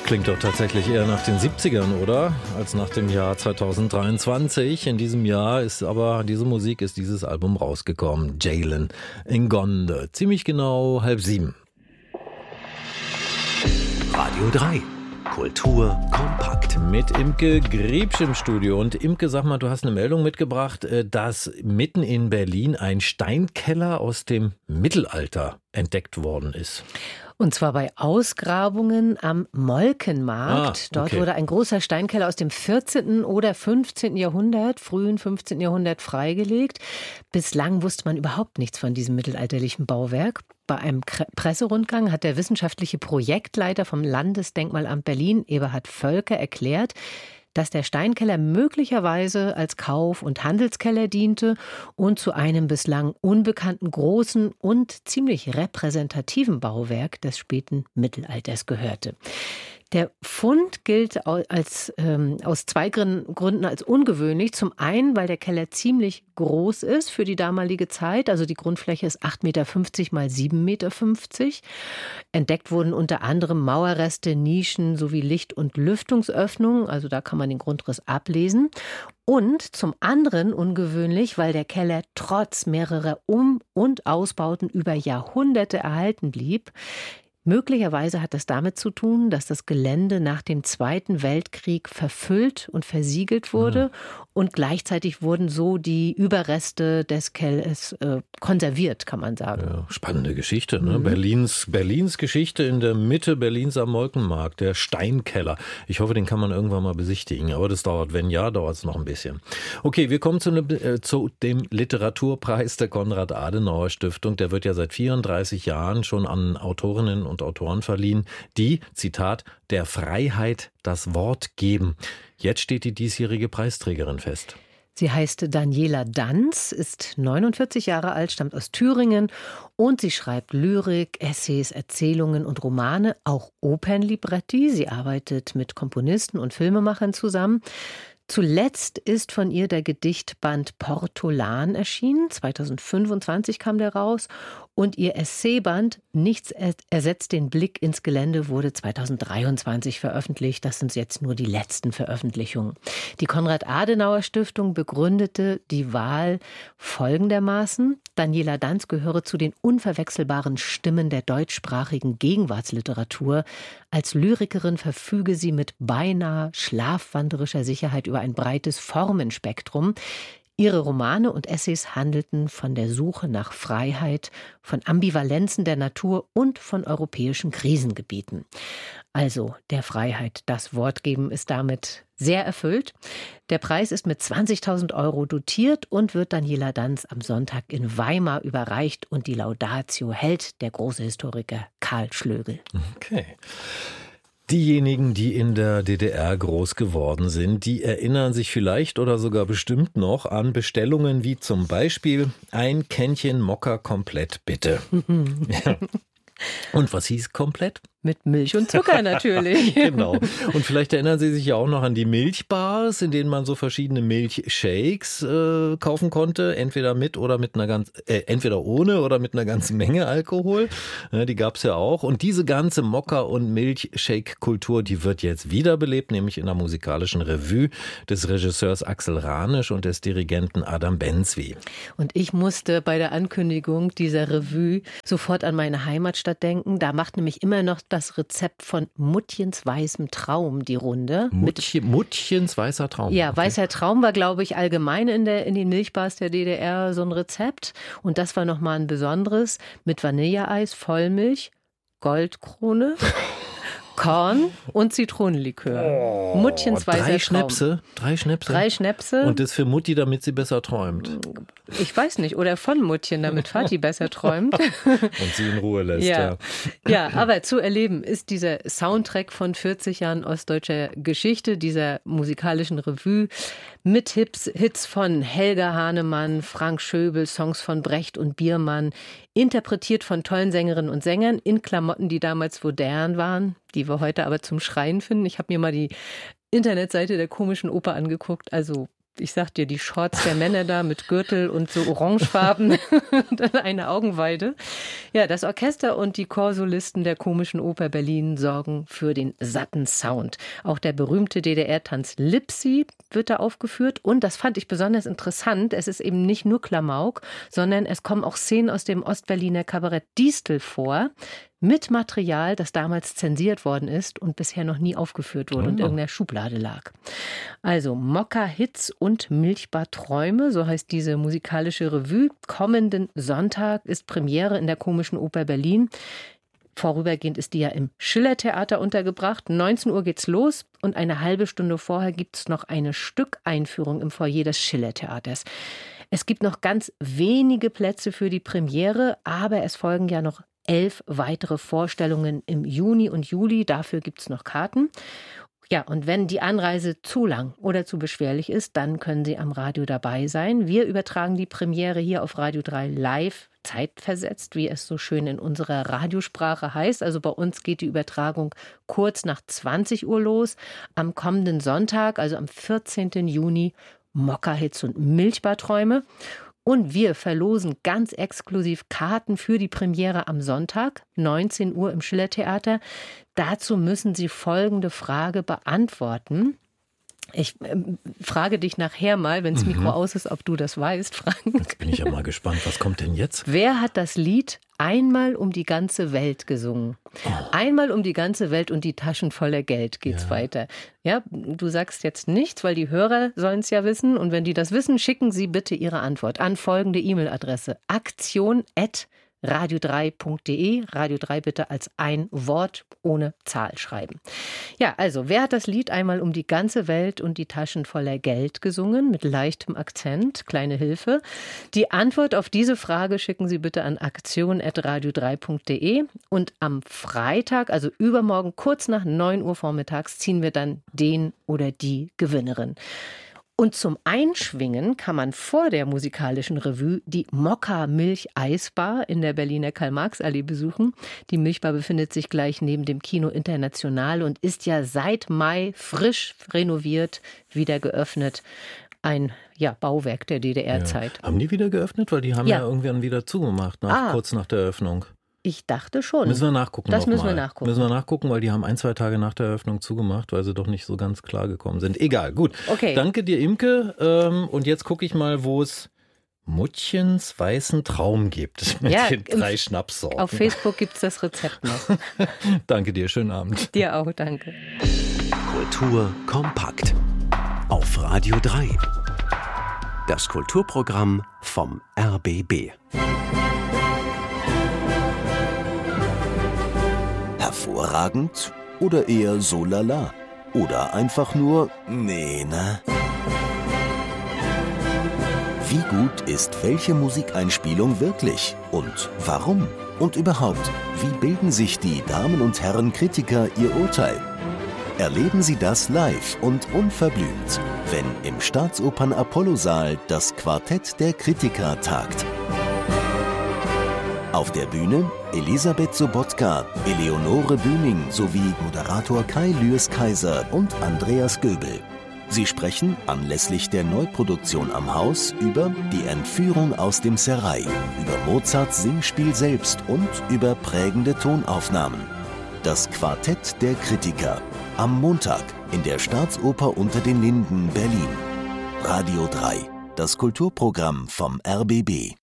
Klingt doch tatsächlich eher nach den 70ern, oder? Als nach dem Jahr 2023. In diesem Jahr ist aber dieses Album rausgekommen. Jalen Ngonde. Ziemlich genau 6:30. Radio 3. Kultur kompakt. Mit Imke Griebsch im Studio. Und Imke, sag mal, du hast eine Meldung mitgebracht, dass mitten in Berlin ein Steinkeller aus dem Mittelalter entdeckt worden ist. Und zwar bei Ausgrabungen am Molkenmarkt. Dort wurde ein großer Steinkeller aus dem 14. oder 15. Jahrhundert, frühen 15. Jahrhundert freigelegt. Bislang wusste man überhaupt nichts von diesem mittelalterlichen Bauwerk. Bei einem Presserundgang hat der wissenschaftliche Projektleiter vom Landesdenkmalamt Berlin, Eberhard Völker, erklärt, dass der Steinkeller möglicherweise als Kauf- und Handelskeller diente und zu einem bislang unbekannten großen und ziemlich repräsentativen Bauwerk des späten Mittelalters gehörte. Der Fund gilt aus zwei Gründen als ungewöhnlich. Zum einen, weil der Keller ziemlich groß ist für die damalige Zeit. Also die Grundfläche ist 8,50 Meter mal 7,50 Meter. Entdeckt wurden unter anderem Mauerreste, Nischen sowie Licht- und Lüftungsöffnungen. Also da kann man den Grundriss ablesen. Und zum anderen ungewöhnlich, weil der Keller trotz mehrerer Um- und Ausbauten über Jahrhunderte erhalten blieb. Möglicherweise hat das damit zu tun, dass das Gelände nach dem Zweiten Weltkrieg verfüllt und versiegelt wurde und gleichzeitig wurden so die Überreste des Kellers konserviert, kann man sagen. Ja, spannende Geschichte, ne? Berlins Geschichte in der Mitte Berlins am Molkenmarkt, der Steinkeller. Ich hoffe, den kann man irgendwann mal besichtigen, aber das dauert, wenn ja, dauert es noch ein bisschen. Okay, wir kommen zu dem Literaturpreis der Konrad-Adenauer-Stiftung. Der wird ja seit 34 Jahren schon an Autorinnen und Autoren verliehen, die, Zitat, der Freiheit das Wort geben. Jetzt steht die diesjährige Preisträgerin fest. Sie heißt Daniela Danz, ist 49 Jahre alt, stammt aus Thüringen und sie schreibt Lyrik, Essays, Erzählungen und Romane, auch Opernlibretti. Sie arbeitet mit Komponisten und Filmemachern zusammen. Zuletzt ist von ihr der Gedichtband Portolan erschienen. 2025 kam der raus. Und ihr Essayband Nichts ersetzt den Blick ins Gelände wurde 2023 veröffentlicht. Das sind jetzt nur die letzten Veröffentlichungen. Die Konrad-Adenauer-Stiftung begründete die Wahl folgendermaßen. Daniela Danz gehöre zu den unverwechselbaren Stimmen der deutschsprachigen Gegenwartsliteratur. Als Lyrikerin verfüge sie mit beinahe schlafwanderischer Sicherheit über ein breites Formenspektrum. Ihre Romane und Essays handelten von der Suche nach Freiheit, von Ambivalenzen der Natur und von europäischen Krisengebieten. Also der Freiheit das Wort geben ist damit sehr erfüllt. Der Preis ist mit 20.000 € dotiert und wird Daniela Danz am Sonntag in Weimar überreicht und die Laudatio hält der große Historiker Karl Schlögel. Okay. Diejenigen, die in der DDR groß geworden sind, die erinnern sich vielleicht oder sogar bestimmt noch an Bestellungen wie zum Beispiel ein Kännchen Mokka komplett bitte. Ja. Und was hieß komplett? Mit Milch und Zucker natürlich. Genau. Und vielleicht erinnern Sie sich ja auch noch an die Milchbars, in denen man so verschiedene Milchshakes kaufen konnte, entweder entweder ohne oder mit einer ganzen Menge Alkohol. Ja, die gab's ja auch. Und diese ganze Mokka- und Milchshake-Kultur, die wird jetzt wiederbelebt, nämlich in der musikalischen Revue des Regisseurs Axel Ranisch und des Dirigenten Adam Benzwi. Und ich musste bei der Ankündigung dieser Revue sofort an meine Heimatstadt denken. Da macht nämlich immer noch das Rezept von Muttchens weißem Traum die Runde. Muttchens weißer Traum? Ja, weißer Traum war, glaube ich, allgemein in den Milchbars der DDR so ein Rezept. Und das war nochmal ein besonderes mit Vanilleeis, Vollmilch, Goldkrone, Korn und Zitronenlikör. Muttchens weißer Traum. Drei Schnäpse? 3 Schnäpse. Und das für Mutti, damit sie besser träumt. Ich weiß nicht. Oder von Muttchen, damit Vati besser träumt. Und sie in Ruhe lässt. Ja, aber zu erleben ist dieser Soundtrack von 40 Jahren ostdeutscher Geschichte, dieser musikalischen Revue mit Hits von Helga Hahnemann, Frank Schöbel, Songs von Brecht und Biermann, interpretiert von tollen Sängerinnen und Sängern in Klamotten, die damals modern waren, die wir heute aber zum Schreien finden. Ich habe mir mal die Internetseite der Komischen Oper angeguckt, also ich sag dir, die Shorts der Männer da mit Gürtel und so orangefarben und dann eine Augenweide. Ja, das Orchester und die Chorsolisten der Komischen Oper Berlin sorgen für den satten Sound. Auch der berühmte DDR-Tanz Lipsi wird da aufgeführt und das fand ich besonders interessant. Es ist eben nicht nur Klamauk, sondern es kommen auch Szenen aus dem Ostberliner Kabarett Distel vor, mit Material, das damals zensiert worden ist und bisher noch nie aufgeführt wurde und in irgendeiner Schublade lag. Also Mokka-Hits und Milchbar-Träume, so heißt diese musikalische Revue. Kommenden Sonntag ist Premiere in der Komischen Oper Berlin. Vorübergehend ist die ja im Schiller-Theater untergebracht. 19 Uhr geht's los und eine halbe Stunde vorher gibt's noch eine Stückeinführung im Foyer des Schiller-Theaters. Es gibt noch ganz wenige Plätze für die Premiere, aber es folgen ja noch 11 weitere Vorstellungen im Juni und Juli. Dafür gibt es noch Karten. Ja, und wenn die Anreise zu lang oder zu beschwerlich ist, dann können Sie am Radio dabei sein. Wir übertragen die Premiere hier auf Radio 3 live, zeitversetzt, wie es so schön in unserer Radiosprache heißt. Also bei uns geht die Übertragung kurz nach 20 Uhr los. Am kommenden Sonntag, also am 14. Juni, Mokka-Hits und Milchbar-Träume. Und wir verlosen ganz exklusiv Karten für die Premiere am Sonntag, 19 Uhr im Schiller-Theater. Dazu müssen Sie folgende Frage beantworten. Ich frage dich nachher mal, wenn das Mikro aus ist, ob du das weißt, Frank. Jetzt bin ich ja mal gespannt, was kommt denn jetzt? Wer hat das Lied Einmal um die ganze Welt gesungen? Einmal um die ganze Welt und die Taschen voller Geld geht's weiter. Ja, du sagst jetzt nichts, weil die Hörer sollen es ja wissen. Und wenn die das wissen, schicken Sie bitte Ihre Antwort an folgende E-Mail-Adresse: aktion@radio3.de. Radio 3 bitte als ein Wort ohne Zahl schreiben. Ja, also, wer hat das Lied Einmal um die ganze Welt und die Taschen voller Geld gesungen? Mit leichtem Akzent, kleine Hilfe. Die Antwort auf diese Frage schicken Sie bitte an aktion@radio3.de. Und am Freitag, also übermorgen, kurz nach 9 Uhr vormittags, ziehen wir dann den oder die Gewinnerin. Und zum Einschwingen kann man vor der musikalischen Revue die Mokka-Milch-Eisbar in der Berliner Karl-Marx-Allee besuchen. Die Milchbar befindet sich gleich neben dem Kino International und ist ja seit Mai frisch renoviert, wieder geöffnet. Ein Bauwerk der DDR-Zeit. Ja. Haben die wieder geöffnet? Weil die haben ja irgendwann wieder zugemacht, kurz nach der Eröffnung. Ich dachte schon. Müssen wir nachgucken. Müssen wir nachgucken, weil die haben 1-2 Tage nach der Eröffnung zugemacht, weil sie doch nicht so ganz klar gekommen sind. Egal, gut. Okay. Danke dir, Imke. Und jetzt gucke ich mal, wo es Muttchens weißen Traum gibt mit den 3 Schnapssorten. Auf Facebook gibt es das Rezept noch. Danke dir, schönen Abend. Dir auch, danke. Kultur kompakt. Auf Radio 3. Das Kulturprogramm vom RBB. Hervorragend oder eher so lala? Oder einfach nur nee, ne? Wie gut ist welche Musikeinspielung wirklich? Und warum? Und überhaupt, wie bilden sich die Damen und Herren Kritiker ihr Urteil? Erleben Sie das live und unverblümt, wenn im Staatsopern-Apollo-Saal das Quartett der Kritiker tagt. Auf der Bühne Elisabeth Sobotka, Eleonore Bühning sowie Moderator Kai Lüers-Kaiser und Andreas Göbel. Sie sprechen anlässlich der Neuproduktion am Haus über die Entführung aus dem Serail, über Mozarts Singspiel selbst und über prägende Tonaufnahmen. Das Quartett der Kritiker. Am Montag in der Staatsoper unter den Linden, Berlin. Radio 3, das Kulturprogramm vom RBB.